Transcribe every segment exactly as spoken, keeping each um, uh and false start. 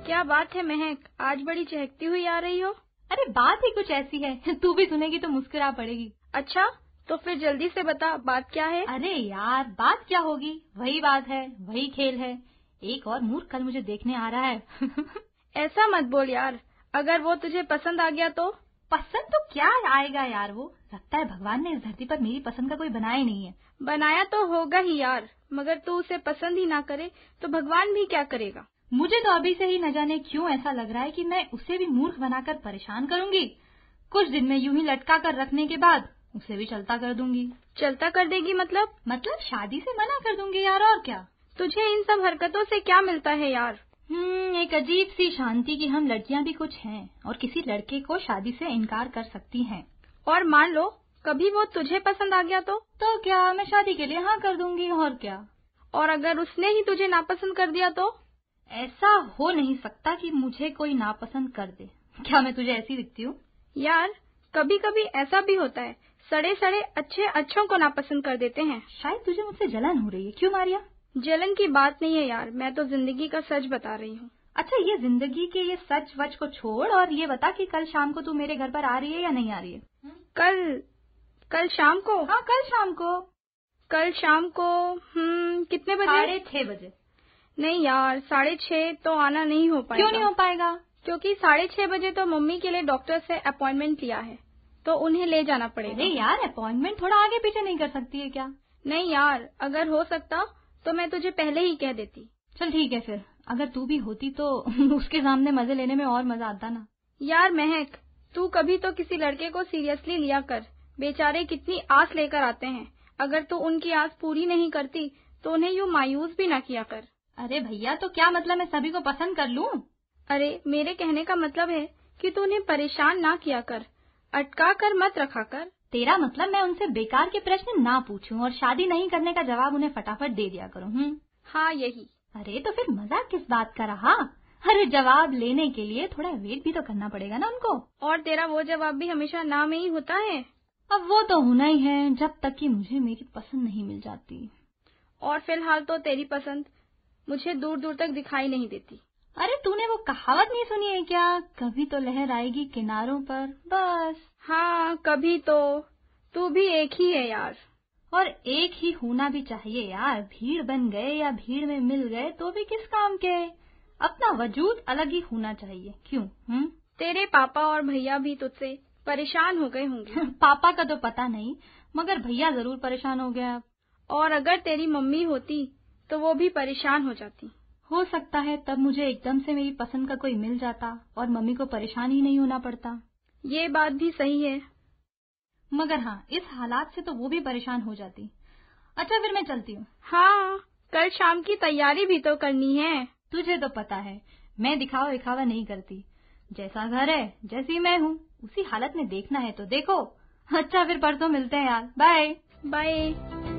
क्या बात है महक, आज बड़ी चहकती हुई आ रही हो? अरे बात ही कुछ ऐसी है, तू भी सुनेगी तो मुस्कुरा पड़ेगी। अच्छा, तो फिर जल्दी से बता, बात क्या है? अरे यार, बात क्या होगी, वही बात है, वही खेल है। एक और मूर्ख कल मुझे देखने आ रहा है। ऐसा मत बोल यार, अगर वो तुझे पसंद आ गया तो? पसंद तो क्या आएगा यार, वो लगता है भगवान ने इस धरती पर मेरी पसंद का कोई बनाया ही नहीं है। बनाया तो होगा ही यार, मगर तू उसे पसंद ही ना करे तो भगवान भी क्या करेगा? मुझे तो अभी से ही न जाने क्यों ऐसा लग रहा है कि मैं उसे भी मूर्ख बनाकर परेशान करूंगी। कुछ दिन में यूं ही लटका कर रखने के बाद उसे भी चलता कर दूंगी। चलता कर देगी मतलब? मतलब शादी से मना कर दूंगी यार, और क्या। तुझे इन सब हरकतों से क्या मिलता है यार? हम्म एक अजीब सी शांति कि हम लड़कियां भी कुछ हैं और किसी लड़के को शादी से इनकार कर सकती हैं। और मान लो कभी वो तुझे पसंद आ गया तो? तो क्या, मैं शादी के लिए हाँ कर दूंगी, और क्या। और अगर उसने ही तुझे नापसंद कर दिया तो? ऐसा हो नहीं सकता कि मुझे कोई नापसंद कर दे। क्या मैं तुझे ऐसी दिखती हूँ? यार कभी कभी ऐसा भी होता है, सड़े सड़े अच्छे अच्छों को नापसंद कर देते हैं। शायद तुझे मुझसे जलन हो रही है। क्यों मारिया? जलन की बात नहीं है यार, मैं तो जिंदगी का सच बता रही हूँ। अच्छा, ये जिंदगी के ये सच वच को छोड़ और ये बता कि कल शाम को तू मेरे घर पर आ रही है या नहीं आ रही है? कल कल शाम को? हाँ, कल शाम को। कल शाम को हम्म कितने बजे? साढ़े छह बजे। नहीं यार, साढ़े छह तो आना नहीं हो पाएगा। क्यों नहीं हो पाएगा? क्योंकि साढ़े छह बजे तो मम्मी के लिए डॉक्टर से अपॉइंटमेंट लिया है, तो उन्हें ले जाना पड़ेगा। अरे यार, अपॉइंटमेंट थोड़ा आगे पीछे नहीं कर सकती है क्या? नहीं यार, अगर हो सकता तो मैं तुझे पहले ही कह देती। चल ठीक है फिर, अगर तू भी होती तो उसके सामने मजे लेने में और मजा आता ना। यार महक, तू कभी तो किसी लड़के को सीरियसली लिया कर, बेचारे कितनी आस लेकर आते हैं। अगर तू उनकी आस पूरी नहीं करती तो उन्हें यूँ मायूस भी ना किया कर। अरे भैया, तो क्या मतलब मैं सभी को पसंद कर लूं? अरे मेरे कहने का मतलब है कि तू उन्हें परेशान ना किया कर, अटका कर मत रखा कर। तेरा मतलब मैं उनसे बेकार के प्रश्न ना पूछूं और शादी नहीं करने का जवाब उन्हें फटाफट दे दिया करूं? हम्म हाँ यही। अरे तो फिर मजाक किस बात का रहा? अरे जवाब लेने के लिए थोड़ा वेट भी तो करना पड़ेगा ना उनको। और तेरा वो जवाब भी हमेशा ना में ही होता है। अब वो तो होना ही है जब तक कि मुझे मेरी पसंद नहीं मिल जाती। और फिलहाल तो तेरी पसंद मुझे दूर दूर तक दिखाई नहीं देती। अरे तूने वो कहावत नहीं सुनी है क्या, कभी तो लहर आएगी किनारों पर, बस। हाँ कभी तो। तू भी एक ही है यार। और एक ही होना भी चाहिए यार, भीड़ बन गए या भीड़ में मिल गए तो भी किस काम के। अपना वजूद अलग ही होना चाहिए। क्यों? हम्म तेरे पापा और भैया भी तुझसे परेशान हो गए होंगे। पापा का तो पता नहीं, मगर भैया जरूर परेशान हो गया। और अगर तेरी मम्मी होती तो वो भी परेशान हो जाती। हो सकता है तब मुझे एकदम से मेरी पसंद का कोई मिल जाता और मम्मी को परेशान ही नहीं होना पड़ता। ये बात भी सही है, मगर हाँ, इस हालात से तो वो भी परेशान हो जाती। अच्छा फिर मैं चलती हूँ। हाँ, कल शाम की तैयारी भी तो करनी है। तुझे तो पता है मैं दिखावा दिखावा नहीं करती। जैसा घर है, जैसी मैं हूँ, उसी हालत में देखना है तो देखो। अच्छा फिर परसों मिलते हैं यार, बाय बाय।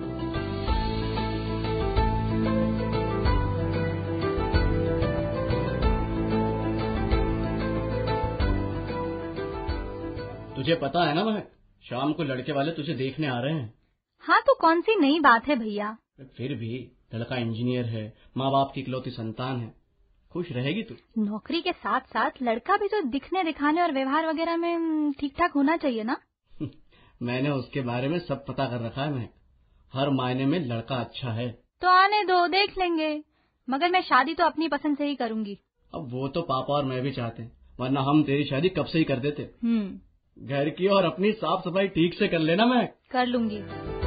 तुझे पता है ना महक, शाम को लड़के वाले तुझे देखने आ रहे हैं। हाँ तो कौन सी नई बात है भैया? फिर भी लड़का इंजीनियर है, माँ बाप की इकलौती संतान है, खुश रहेगी तू। नौकरी के साथ साथ लड़का भी तो दिखने दिखाने और व्यवहार वगैरह में ठीक ठाक होना चाहिए ना। मैंने उसके बारे में सब पता कर रखा है महक, हर मायने में लड़का अच्छा है। तो आने दो, देख लेंगे, मगर मैं शादी तो अपनी पसंद से ही करूंगी। अब वो तो पापा और मैं भी चाहते हैं, वरना हम तेरी शादी कब से ही कर देते। हम्म घर की और अपनी साफ सफाई ठीक से कर लेना। मैं कर लूंगी।